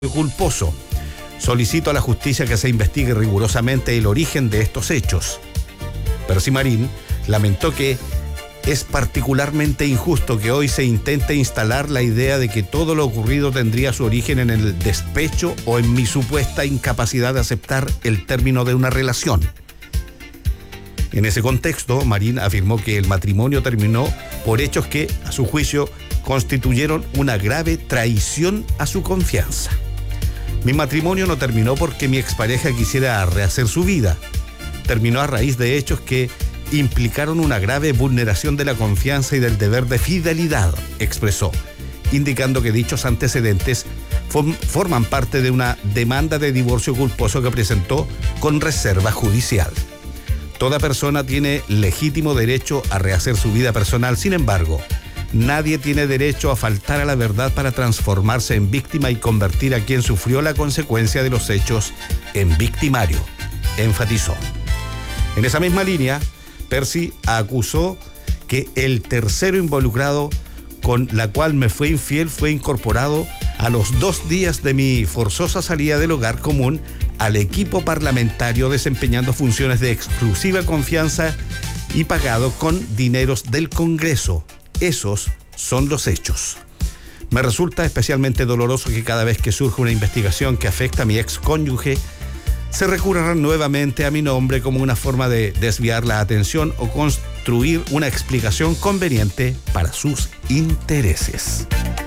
culposo. Solicito a la justicia que se investigue rigurosamente el origen de estos hechos. Percy Marín lamentó que es particularmente injusto que hoy se intente instalar la idea de que todo lo ocurrido tendría su origen en el despecho o en mi supuesta incapacidad de aceptar el término de una relación. En ese contexto, Marín afirmó que el matrimonio terminó por hechos que, a su juicio, constituyeron una grave traición a su confianza. Mi matrimonio no terminó porque mi expareja quisiera rehacer su vida. Terminó a raíz de hechos que implicaron una grave vulneración de la confianza y del deber de fidelidad, expresó, indicando que dichos antecedentes forman parte de una demanda de divorcio culposo que presentó con reserva judicial. Toda persona tiene legítimo derecho a rehacer su vida personal, sin embargo, nadie tiene derecho a faltar a la verdad para transformarse en víctima y convertir a quien sufrió la consecuencia de los hechos en victimario, enfatizó. En esa misma línea, Percy acusó que el tercero involucrado con la cual me fue infiel fue incorporado a los 2 días de mi forzosa salida del hogar común al equipo parlamentario desempeñando funciones de exclusiva confianza y pagado con dineros del Congreso. Esos son los hechos. Me resulta especialmente doloroso que cada vez que surge una investigación que afecta a mi ex cónyuge, se recurra nuevamente a mi nombre como una forma de desviar la atención o construir una explicación conveniente para sus intereses.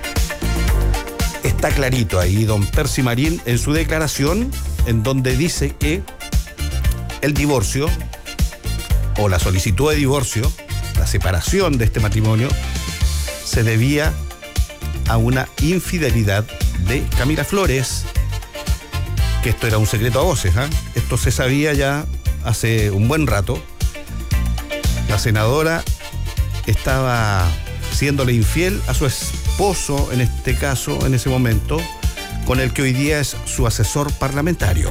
Está clarito ahí don Percy Marín en su declaración, en donde dice que el divorcio o la solicitud de divorcio, la separación de este matrimonio, se debía a una infidelidad de Camila Flores, que esto era un secreto a voces, ¿eh? Esto se sabía ya hace un buen rato. La senadora estaba siéndole infiel a su esposo, en este caso, en ese momento, con el que hoy día es su asesor parlamentario.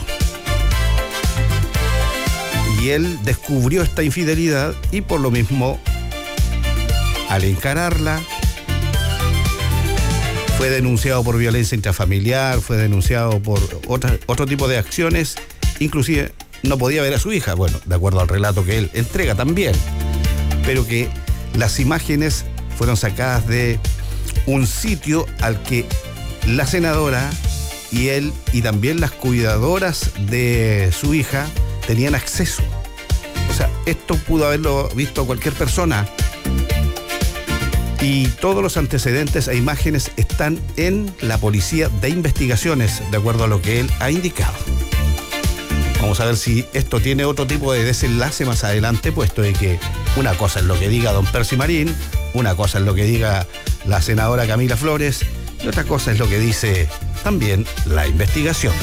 Y él descubrió esta infidelidad y por lo mismo, al encararla, fue denunciado por violencia intrafamiliar, fue denunciado por otro tipo de acciones, inclusive no podía ver a su hija, bueno, de acuerdo al relato que él entrega también, pero que las imágenes fueron sacadas de un sitio al que la senadora y él y también las cuidadoras de su hija tenían acceso. O sea, esto pudo haberlo visto cualquier persona. Y todos los antecedentes e imágenes están en la Policía de Investigaciones, de acuerdo a lo que él ha indicado. Vamos a ver si esto tiene otro tipo de desenlace más adelante, puesto de que una cosa es lo que diga don Percy Marín, una cosa es lo que diga la senadora Camila Flores, y otra cosa es lo que dice también la investigación.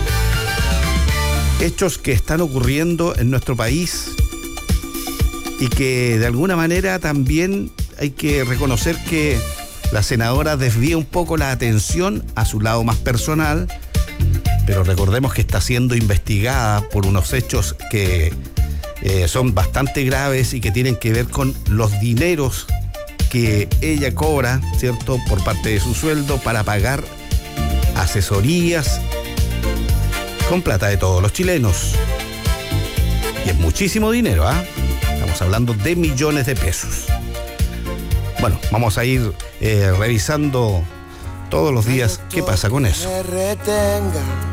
Hechos que están ocurriendo en nuestro país y que de alguna manera también hay que reconocer que la senadora desvía un poco la atención a su lado más personal, pero recordemos que está siendo investigada por unos hechos que son bastante graves y que tienen que ver con los dineros que ella cobra, ¿cierto?, por parte de su sueldo para pagar asesorías con plata de todos los chilenos. Y es muchísimo dinero, ¿ah? Estamos hablando de millones de pesos. Bueno, vamos a ir revisando todos los días qué pasa con eso.